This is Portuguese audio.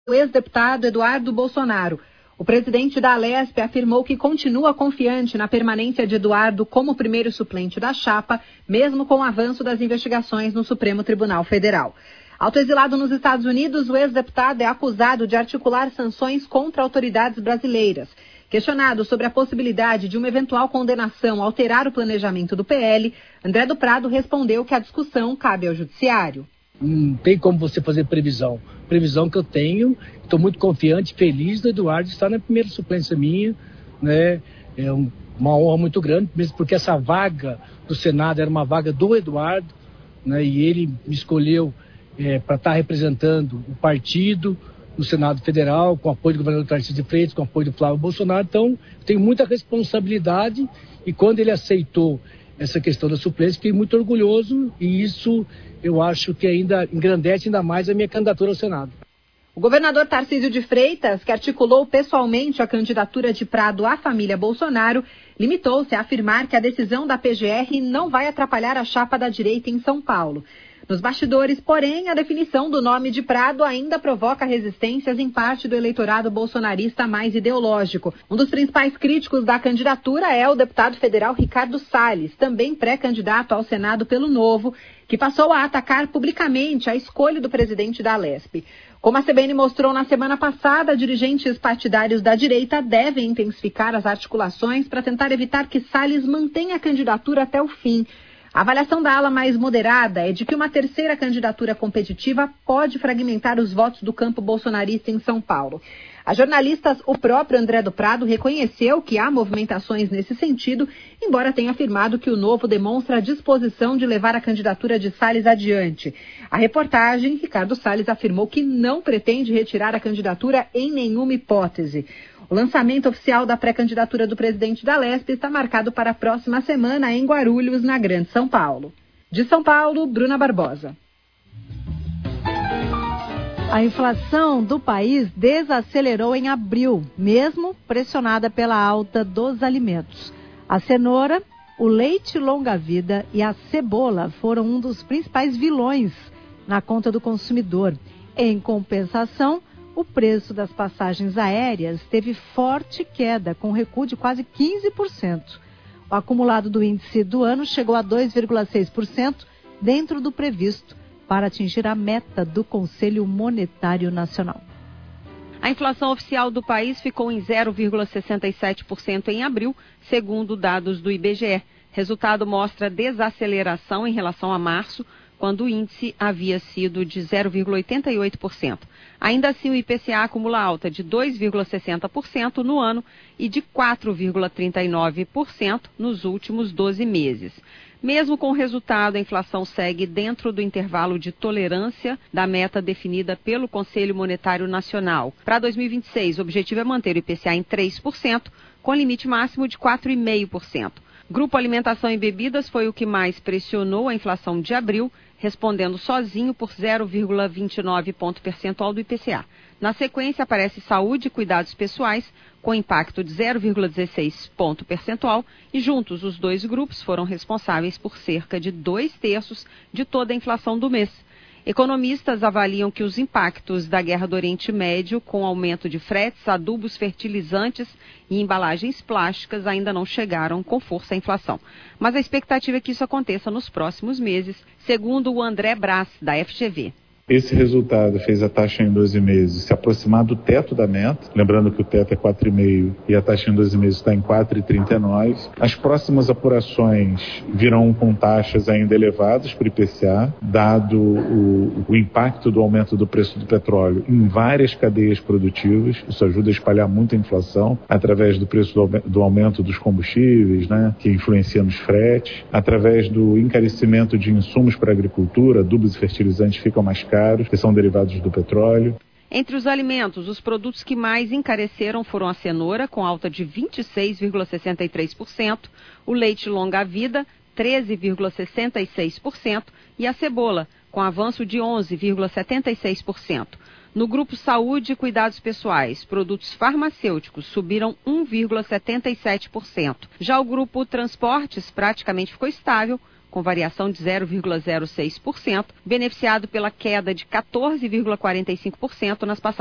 O ex-deputado Eduardo Bolsonaro. O presidente da Alesp afirmou que continua confiante na permanência de Eduardo como primeiro suplente da chapa, mesmo com o avanço das investigações no Supremo Tribunal Federal. Autoexilado nos Estados Unidos, o ex-deputado é acusado de articular sanções contra autoridades brasileiras. Questionado sobre a possibilidade de uma eventual condenação alterar o planejamento do PL, André do Prado respondeu que a discussão cabe ao Judiciário. Não tem como você fazer previsão. Previsão que eu tenho, estou muito confiante, feliz do Eduardo estar na primeira suplência minha, né? É uma honra muito grande, mesmo porque essa vaga do Senado era uma vaga do Eduardo, né? E ele me escolheu para estar representando o partido no Senado Federal, com o apoio do governador Tarcísio de Freitas, com o apoio do Flávio Bolsonaro. Então, eu tenho muita responsabilidade e quando ele aceitou essa questão da suplência, fiquei muito orgulhoso e isso eu acho que ainda engrandece ainda mais a minha candidatura ao Senado. O governador Tarcísio de Freitas, que articulou pessoalmente a candidatura de Prado à família Bolsonaro, limitou-se a afirmar que a decisão da PGR não vai atrapalhar a chapa da direita em São Paulo. Nos bastidores, porém, a definição do nome de Prado ainda provoca resistências em parte do eleitorado bolsonarista mais ideológico. Um dos principais críticos da candidatura é o deputado federal Ricardo Salles, também pré-candidato ao Senado pelo Novo, que passou a atacar publicamente a escolha do presidente da Alesp. Como a CBN mostrou na semana passada, dirigentes partidários da direita devem intensificar as articulações para tentar evitar que Salles mantenha a candidatura até o fim. A avaliação da ala mais moderada é de que uma terceira candidatura competitiva pode fragmentar os votos do campo bolsonarista em São Paulo. A jornalistas, o próprio André do Prado reconheceu que há movimentações nesse sentido, embora tenha afirmado que o Novo demonstra a disposição de levar a candidatura de Salles adiante. A reportagem, Ricardo Salles afirmou que não pretende retirar a candidatura em nenhuma hipótese. O lançamento oficial da pré-candidatura do presidente da Alesp está marcado para a próxima semana em Guarulhos, na Grande São Paulo. De São Paulo, Bruna Barbosa. A inflação do país desacelerou em abril, mesmo pressionada pela alta dos alimentos. A cenoura, o leite longa-vida e a cebola foram um dos principais vilões na conta do consumidor. Em compensação, o preço das passagens aéreas teve forte queda, com recuo de quase 15%. O acumulado do índice do ano chegou a 2,6%, dentro do previsto, para atingir a meta do Conselho Monetário Nacional. A inflação oficial do país ficou em 0,67% em abril, segundo dados do IBGE. Resultado mostra desaceleração em relação a março, quando o índice havia sido de 0,88%. Ainda assim, o IPCA acumula alta de 2,60% no ano e de 4,39% nos últimos 12 meses. Mesmo com o resultado, a inflação segue dentro do intervalo de tolerância da meta definida pelo Conselho Monetário Nacional. Para 2026, o objetivo é manter o IPCA em 3%, com limite máximo de 4,5%. Grupo Alimentação e Bebidas foi o que mais pressionou a inflação de abril, respondendo sozinho por 0,29 ponto percentual do IPCA. Na sequência, aparece Saúde e Cuidados Pessoais, com impacto de 0,16 ponto percentual, e juntos os dois grupos foram responsáveis por cerca de 2/3 de toda a inflação do mês. Economistas avaliam que os impactos da guerra do Oriente Médio, com aumento de fretes, adubos, fertilizantes e embalagens plásticas, ainda não chegaram com força à inflação. Mas a expectativa é que isso aconteça nos próximos meses, segundo o André Brás, da FGV. Esse resultado fez a taxa em 12 meses se aproximar do teto da meta, lembrando que o teto é 4,5 e a taxa em 12 meses está em 4,39. As próximas apurações virão com taxas ainda elevadas para o IPCA, dado o impacto do aumento do preço do petróleo em várias cadeias produtivas. Isso ajuda a espalhar muito a inflação, através do preço do aumento dos combustíveis, né, que influencia nos fretes, através do encarecimento de insumos para a agricultura, adubos e fertilizantes ficam mais caros, que são derivados do petróleo. Entre os alimentos, os produtos que mais encareceram foram a cenoura, com alta de 26,63%, o leite longa-vida, 13,66%, e a cebola, com avanço de 11,76%. No grupo Saúde e Cuidados Pessoais, produtos farmacêuticos subiram 1,77%. Já o grupo Transportes praticamente ficou estável, com variação de 0,06%, beneficiado pela queda de 14,45% nas passagens